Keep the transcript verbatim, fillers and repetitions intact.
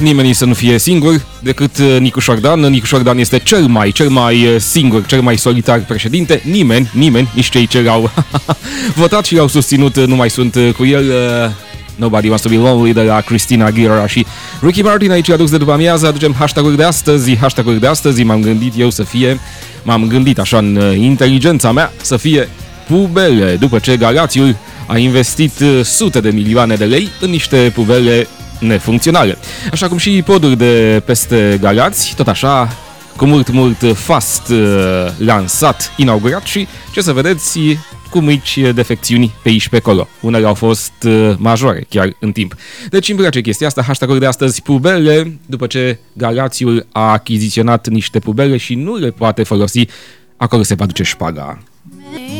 nimeni să nu fie singur decât Nicu Șordan. Nicu Șordan este cel mai, cel mai singur, cel mai solitar președinte. Nimeni, nimeni, nici cei ce l-au votat și l-au susținut nu mai sunt cu el. Nobody Wants to Be Lonely de la Christina Aguilera și Ricky Martin. Aici adus de după amiază, aducem hashtag-uri de astăzi. Hashtag-uri de astăzi m-am gândit eu să fie, m-am gândit așa în inteligența mea, să fie pubele, după ce Galațiul a investit sute de milioane de lei în niște pubele nefuncționale. Așa cum și poduri de peste Galați, tot așa, cu mult, mult fast lansat, inaugurat și, ce să vedeți, cu mici defecțiuni pe aici pe acolo. Unele au fost majore chiar în timp. Deci îmi place chestia asta, hashtag-ul de astăzi, pubele, după ce Galațiul a achiziționat niște pubele și nu le poate folosi, acolo se va duce șpaga.